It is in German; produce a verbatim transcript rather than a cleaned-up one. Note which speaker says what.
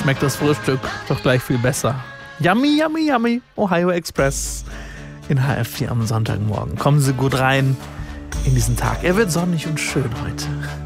Speaker 1: schmeckt das Frühstück doch gleich viel besser. Yummy, yummy, yummy. Ohio Express in H F vier am Sonntagmorgen. Kommen Sie gut rein in diesen Tag. Er wird sonnig und schön heute.